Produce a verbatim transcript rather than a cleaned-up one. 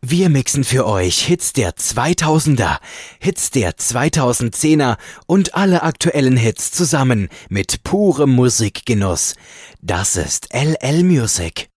Wir mixen für euch Hits der zweitausender, Hits der zweitausendzehner und alle aktuellen Hits zusammen mit purem Musikgenuss. Das ist L L Music.